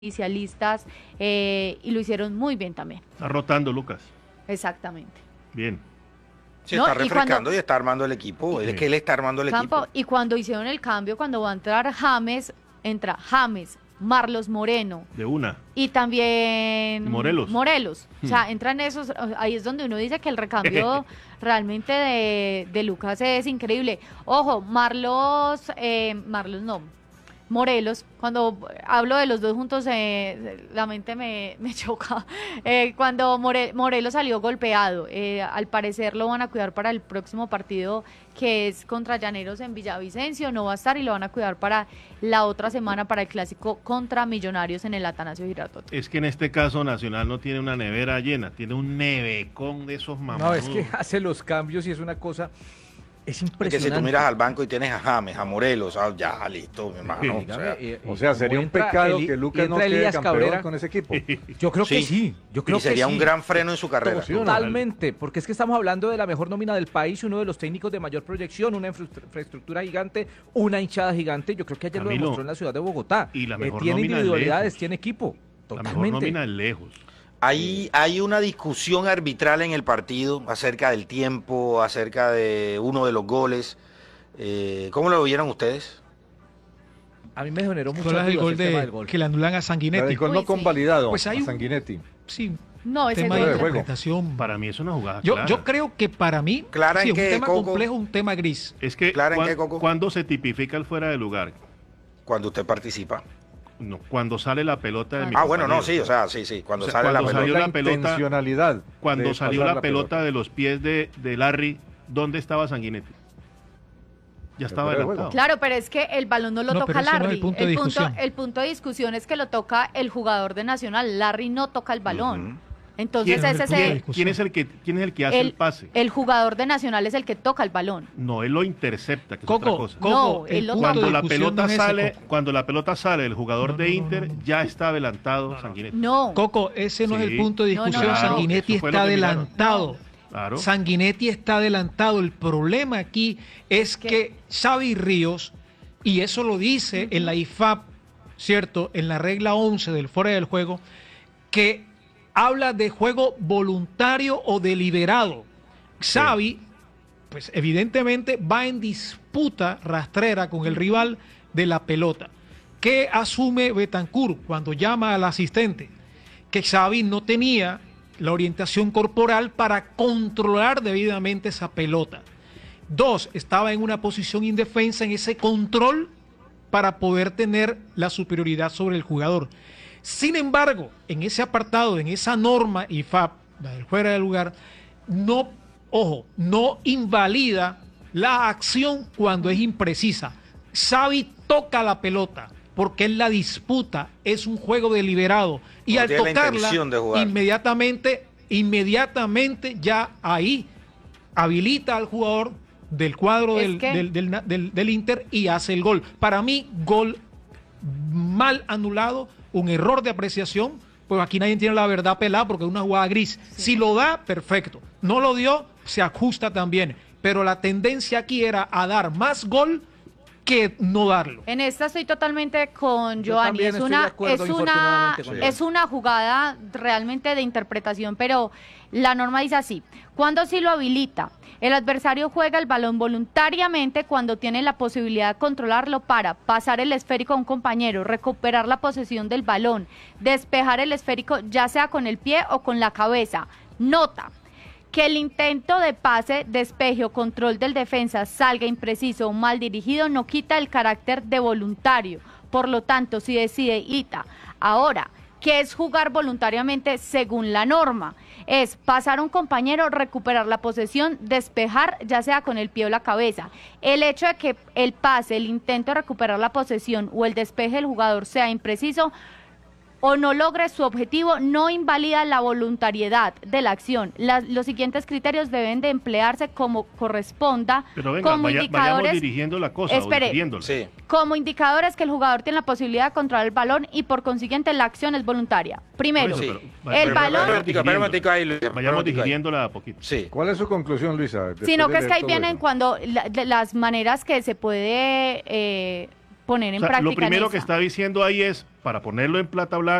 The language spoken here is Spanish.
inicialistas y lo hicieron muy bien también. Está rotando, Lucas. Exactamente. Bien. Se está refrescando y está armando el equipo. Es que él está armando el equipo. Y cuando hicieron el cambio, cuando va a entrar James, entra James, Marlos Moreno. De una. Y también Morelos. O sea, entran esos, ahí es donde uno dice que el recambio realmente de Lucas es increíble. Ojo, Morelos, cuando hablo de los dos juntos, la mente me choca. Cuando Morelos salió golpeado, al parecer lo van a cuidar para el próximo partido, que es contra Llaneros en Villavicencio, no va a estar, y lo van a cuidar para la otra semana, para el clásico contra Millonarios en el Atanasio Girardot. Es que en este caso Nacional no tiene una nevera llena, tiene un nevecón de esos mamones. No, es que hace los cambios y es una cosa... Es impresionante. Es que si tú miras al banco y tienes a James, a Morelos, ya listo, mi hermano. O sea, sería un pecado que Lucas no quede campeón con ese equipo. Yo creo que sí. Yo creo y sería un gran freno en su carrera. Totalmente, porque es que estamos hablando de la mejor nómina del país, uno de los técnicos de mayor proyección, una infraestructura gigante, una hinchada gigante. Yo creo que ayer lo demostró en la ciudad de Bogotá. Y la mejor tiene nómina individualidades, tiene equipo. Totalmente. La mejor nómina de lejos. Hay una discusión arbitral en el partido acerca del tiempo, acerca de uno de los goles. ¿Cómo lo vieron ustedes? A mí me generó mucho el gol del gol. Que le anulan a Sanguinetti. El gol no convalidado pues a Sanguinetti. Sí. No, ese tema gol de interpretación. Para mí es una jugada clara. Yo creo que para mí ¿Clara en qué, es un tema Coco? complejo, un tema gris. Es que ¿cuándo se tipifica el fuera de lugar? Cuando usted participa. No, cuando sale la pelota de mi bueno, no, sí, o sea, sí, cuando sale la pelota. Intencionalidad. Cuando salió la pelota de los pies de Larry, ¿dónde estaba Sanguinetti? Ya estaba adelantado. Claro, pero es que el balón no lo toca Larry. No es el punto de discusión es que lo toca el jugador de Nacional. Larry no toca el balón. Entonces ¿Quién es el que hace el pase? El jugador de Nacional es el que toca el balón. No, él lo intercepta, que es otra cosa. Cuando la pelota sale del jugador de Inter, ya está adelantado Sanguinetti. No. Coco, ese no es el punto de discusión. No. Sanguinetti está adelantado. Claro. Sanguinetti está adelantado. El problema aquí es que Xavi Ríos, y eso lo dice en la IFAB, ¿cierto? En la regla 11 del fuera del juego, que habla de juego voluntario o deliberado. Xavi, pues evidentemente va en disputa rastrera con el rival de la pelota. ¿Qué asume Betancur cuando llama al asistente? Que Xavi no tenía la orientación corporal para controlar debidamente esa pelota. 2, estaba en una posición indefensa en ese control para poder tener la superioridad sobre el jugador. Sin embargo, en ese apartado, en esa norma IFAB, del fuera de lugar, no invalida la acción cuando es imprecisa. Xavi toca la pelota porque él la disputa, es un juego deliberado, y al tocarla inmediatamente ya ahí habilita al jugador del cuadro del Inter y hace el gol. Para mí, gol mal anulado, un error de apreciación, pues aquí nadie tiene la verdad pelada porque es una jugada gris. Sí. Si lo da, perfecto. No lo dio, se ajusta también. Pero la tendencia aquí era a dar más gol que no darlo. En esta estoy totalmente con Giovanni. Es una jugada realmente de interpretación, pero la norma dice así: cuando sí lo habilita, el adversario juega el balón voluntariamente cuando tiene la posibilidad de controlarlo para pasar el esférico a un compañero, recuperar la posesión del balón, despejar el esférico ya sea con el pie o con la cabeza. Nota que el intento de pase, despeje o control del defensa salga impreciso o mal dirigido no quita el carácter de voluntario. Por lo tanto, si decide quita. Ahora, ¿qué es jugar voluntariamente según la norma? Es pasar a un compañero, recuperar la posesión, despejar ya sea con el pie o la cabeza. El hecho de que el pase, el intento de recuperar la posesión o el despeje del jugador sea impreciso o no logre su objetivo, no invalida la voluntariedad de la acción. Los siguientes criterios deben de emplearse como corresponda. Pero venga, como indicadores, vayamos dirigiendo la cosa. Sí. Como indicadores que el jugador tiene la posibilidad de controlar el balón y por consiguiente la acción es voluntaria. Primero, el balón... Vayamos digiriéndola a poquito. Sí. ¿Cuál es su conclusión, Luisa? Sino que es que ahí vienen cuando las maneras que se puede poner en práctica. Lo primero que está diciendo ahí es, para ponerlo en plata blanca,